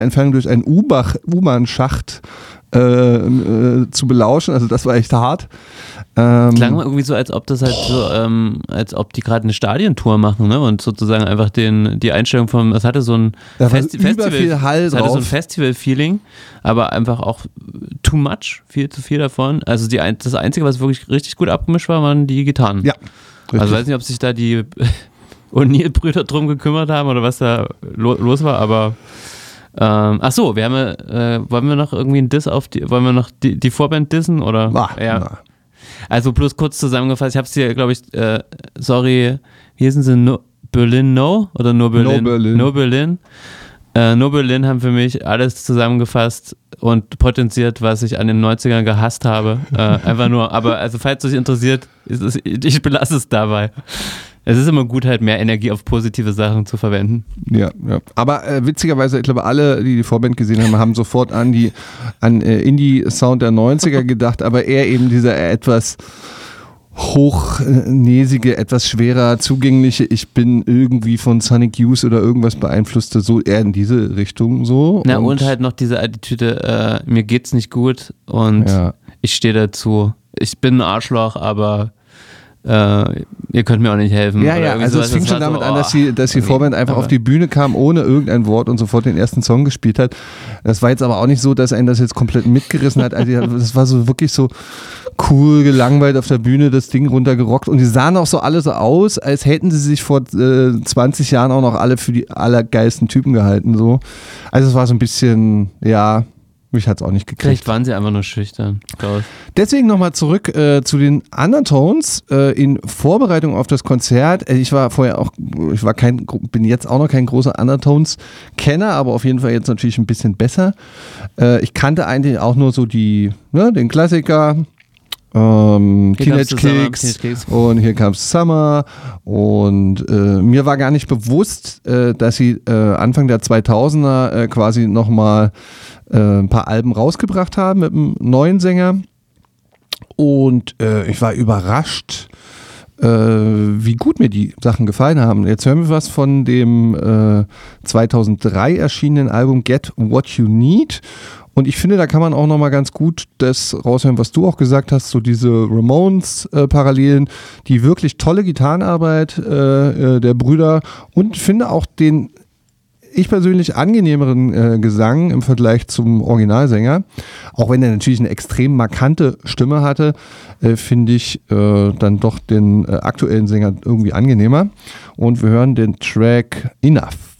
Entfernung durch einen U-Bahn-Schacht zu belauschen. Also das war echt hart. Klang irgendwie so, als ob das halt so, als ob die gerade eine Stadientour machen, ne? Und sozusagen einfach die Einstellung vom, es hatte so ein Festival-Feeling, aber einfach auch too much, viel zu viel davon. Also das Einzige, was wirklich richtig gut abgemischt war, waren die Gitarren. Ja. Richtig. Also ich weiß nicht, ob sich da die O'Neill-Brüder drum gekümmert haben oder was da los war, aber achso, wir haben wollen wir noch irgendwie einen Diss wollen wir noch die Vorband dissen oder? Ja. Also bloß kurz zusammengefasst, ich hab's dir, glaube ich, sorry, wie hießen sie? Berlin No? Oder nur Berlin? No Berlin. No Berlin haben für mich alles zusammengefasst und potenziert, was ich an den 90ern gehasst habe. Einfach nur, aber also falls es euch interessiert, ich belasse es dabei. Es ist immer gut, halt mehr Energie auf positive Sachen zu verwenden. Ja. Aber witzigerweise, ich glaube, alle, die Vorband gesehen haben sofort an Indie-Sound der 90er gedacht, aber eher eben dieser etwas hochnäsige, etwas schwerer zugängliche, ich bin irgendwie von Sonic Youth oder irgendwas beeinflusste, so eher in diese Richtung so. Na und halt noch diese Attitüde, mir geht's nicht gut und ich stehe dazu. Ich bin ein Arschloch, aber ihr könnt mir auch nicht helfen. Ja, also es fing schon damit an, dass die Vorband einfach auf die Bühne kam, ohne irgendein Wort und sofort den ersten Song gespielt hat. Das war jetzt aber auch nicht so, dass einen das jetzt komplett mitgerissen hat. Also das war so wirklich so cool, gelangweilt auf der Bühne, das Ding runtergerockt und die sahen auch so alle so aus, als hätten sie sich vor 20 Jahren auch noch alle für die allergeilsten Typen gehalten. So. Also es war so ein bisschen, mich hat es auch nicht gekriegt. Vielleicht waren sie einfach nur schüchtern. Deswegen nochmal zurück zu den Undertones in Vorbereitung auf das Konzert. Ich war vorher auch, bin jetzt auch noch kein großer Undertones-Kenner, aber auf jeden Fall jetzt natürlich ein bisschen besser. Ich kannte eigentlich auch nur so den Klassiker. Teenage Kicks und Here Comes Summer und mir war gar nicht bewusst, dass sie Anfang der 2000er quasi nochmal ein paar Alben rausgebracht haben mit einem neuen Sänger und ich war überrascht, wie gut mir die Sachen gefallen haben. Jetzt hören wir was von dem 2003 erschienenen Album Get What You Need. Und ich finde, da kann man auch nochmal ganz gut das raushören, was du auch gesagt hast, so diese Ramones-Parallelen, die wirklich tolle Gitarrenarbeit der Brüder und finde auch den ich persönlich angenehmeren Gesang im Vergleich zum Originalsänger. Auch wenn er natürlich eine extrem markante Stimme hatte, finde ich dann doch den aktuellen Sänger irgendwie angenehmer. Und wir hören den Track Enough.